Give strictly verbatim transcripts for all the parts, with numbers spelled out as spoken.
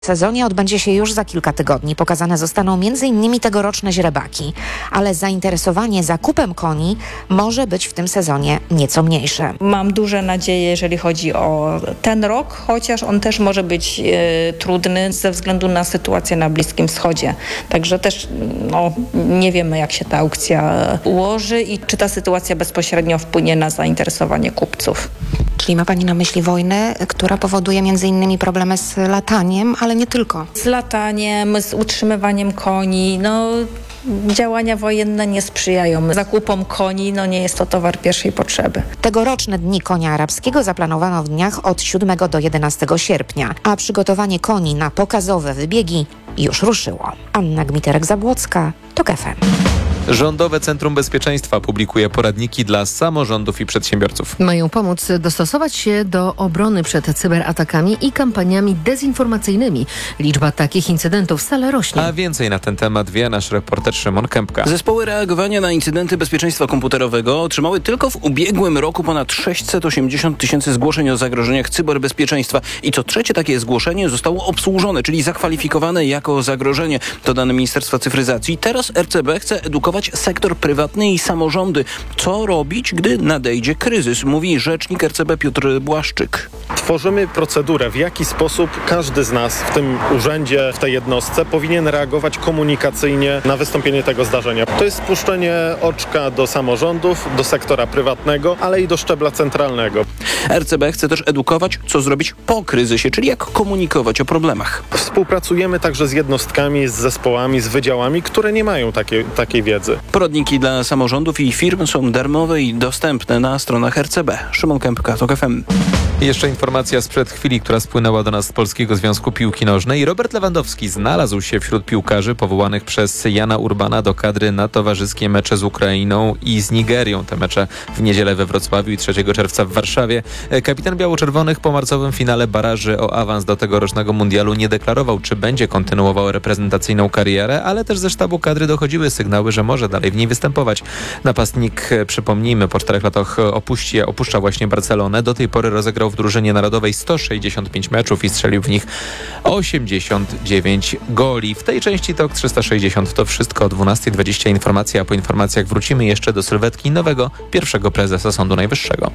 W sezonie odbędzie się już za kilka tygodni. Pokazane zostaną między innymi tegoroczne źrebaki, ale zainteresowanie zakupem koni może być w tym sezonie nieco mniejsze. Mam duże nadzieje, jeżeli chodzi o ten rok, chociaż on też może być e, trudny ze względu na sytuację na Bliskim Wschodzie. Także też no, nie wiemy, jak się ta aukcja ułoży i czy ta sytuacja bezpośrednio wpłynie na zainteresowanie kupców. Czyli ma Pani na myśli wojnę, która powoduje między innymi problemy z lataniem, ale nie tylko. Z lataniem, z utrzymywaniem koni, no działania wojenne nie sprzyjają zakupom koni, no nie jest to towar pierwszej potrzeby. Tegoroczne Dni Konia Arabskiego zaplanowano w dniach od siódmego do jedenastego sierpnia, a przygotowanie koni na pokazowe wybiegi już ruszyło. Anna Gmiterek-Zabłocka, TOK F M. Rządowe Centrum Bezpieczeństwa publikuje poradniki dla samorządów i przedsiębiorców. Mają pomóc dostosować się do obrony przed cyberatakami i kampaniami dezinformacyjnymi. Liczba takich incydentów stale rośnie. A więcej na ten temat wie nasz reporter Szymon Kępka. Zespoły reagowania na incydenty bezpieczeństwa komputerowego otrzymały tylko w ubiegłym roku ponad sześćset osiemdziesiąt tysięcy zgłoszeń o zagrożeniach cyberbezpieczeństwa. I co trzecie takie zgłoszenie zostało obsłużone, czyli zakwalifikowane jako zagrożenie. To dane Ministerstwa Cyfryzacji. Teraz R C B chce edukować sektor prywatny i samorządy. Co robić, gdy nadejdzie kryzys, mówi rzecznik R C B Piotr Błaszczyk. Tworzymy procedurę, w jaki sposób każdy z nas w tym urzędzie, w tej jednostce powinien reagować komunikacyjnie na wystąpienie tego zdarzenia. To jest spuszczenie oczka do samorządów, do sektora prywatnego, ale i do szczebla centralnego. R C B chce też edukować, co zrobić po kryzysie, czyli jak komunikować o problemach. Współpracujemy także z jednostkami, z zespołami, z wydziałami, które nie mają takiej, takiej wiedzy. Poradniki dla samorządów i firm są darmowe i dostępne na stronach R C B. Szymon Kępka, TOK F M. I jeszcze informacja sprzed chwili, która spłynęła do nas z Polskiego Związku Piłki Nożnej. Robert Lewandowski znalazł się wśród piłkarzy powołanych przez Jana Urbana do kadry na towarzyskie mecze z Ukrainą i z Nigerią. Te mecze w niedzielę we Wrocławiu i trzeciego czerwca w Warszawie. Kapitan biało-czerwonych po marcowym finale baraży o awans do tegorocznego mundialu nie deklarował, czy będzie kontynuował reprezentacyjną karierę, ale też ze sztabu kadry dochodziły sygnały, że może dalej w niej występować. Napastnik, przypomnijmy, po czterech latach opuści, opuszcza właśnie Barcelonę. Do tej pory rozegrał w drużynie narodowej sto sześćdziesiąt pięć meczów i strzelił w nich osiemdziesiąt dziewięć goli. W tej części TOK trzysta sześćdziesiąt to wszystko o dwunasta dwadzieścia. Informacja, a po informacjach wrócimy jeszcze do sylwetki nowego pierwszego prezesa Sądu Najwyższego.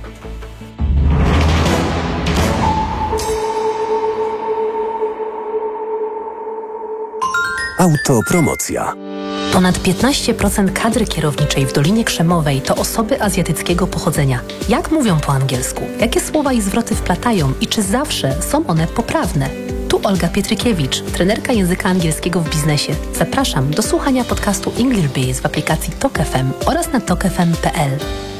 Autopromocja. Ponad piętnaście procent kadry kierowniczej w Dolinie Krzemowej to osoby azjatyckiego pochodzenia. Jak mówią po angielsku? Jakie słowa i zwroty wplatają? I czy zawsze są one poprawne? Tu Olga Pietrykiewicz, trenerka języka angielskiego w biznesie. Zapraszam do słuchania podcastu English Biz w aplikacji TOK F M oraz na tok f m kropka p l.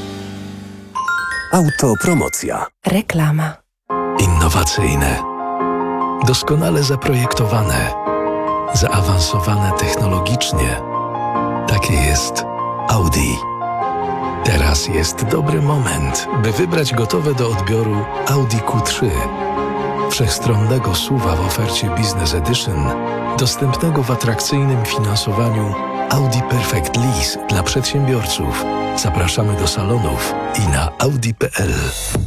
Autopromocja. Reklama. Innowacyjne. Doskonale zaprojektowane. Zaawansowane technologicznie. Takie jest Audi. Teraz jest dobry moment, by wybrać gotowe do odbioru Audi Q trzy. Wszechstronnego S U V-a w ofercie Business Edition, dostępnego w atrakcyjnym finansowaniu Audi Perfect Lease dla przedsiębiorców. Zapraszamy do salonów i na audi kropka p l.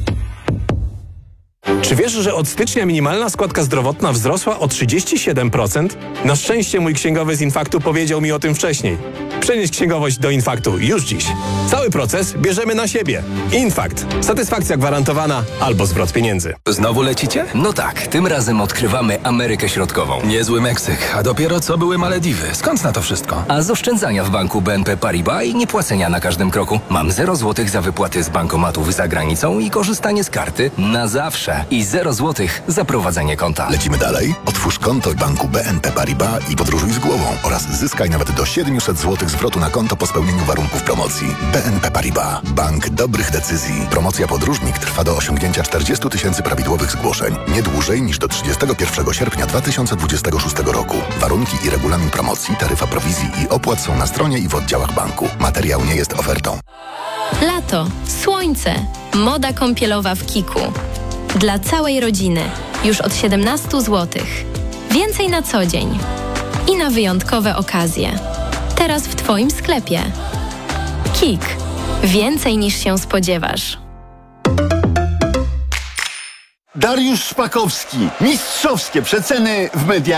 Czy wiesz, że od stycznia minimalna składka zdrowotna wzrosła o trzydzieści siedem procent? Na szczęście mój księgowy z Infaktu powiedział mi o tym wcześniej. Przenieś księgowość do Infaktu już dziś. Cały proces bierzemy na siebie. Infakt. Satysfakcja gwarantowana albo zwrot pieniędzy. Znowu lecicie? No tak, tym razem odkrywamy Amerykę Środkową. Niezły Meksyk, a dopiero co były Malediwy. Skąd na to wszystko? A z oszczędzania w banku B N P Paribas i niepłacenia na każdym kroku. Mam zero złotych za wypłaty z bankomatów za granicą i korzystanie z karty na zawsze. I zero złotych za prowadzenie konta. Lecimy dalej. Otwórz konto w banku B N P Paribas i podróżuj z głową oraz zyskaj nawet do siedemset złotych zwrotu na konto po spełnieniu warunków promocji. B N P Paribas. Bank dobrych decyzji. Promocja podróżnik trwa do osiągnięcia czterdziestu tysięcy prawidłowych zgłoszeń. Nie dłużej niż do trzydziestego pierwszego sierpnia dwa tysiące dwudziestego szóstego roku. Warunki i regulamin promocji, taryfa prowizji i opłat są na stronie i w oddziałach banku. Materiał nie jest ofertą. Lato, słońce, moda kąpielowa w Kiku. Dla całej rodziny. Już od siedemnastu złotych. Więcej na co dzień. I na wyjątkowe okazje. Teraz w Twoim sklepie. Kik. Więcej niż się spodziewasz. Dariusz Szpakowski. Mistrzowskie przeceny w mediach.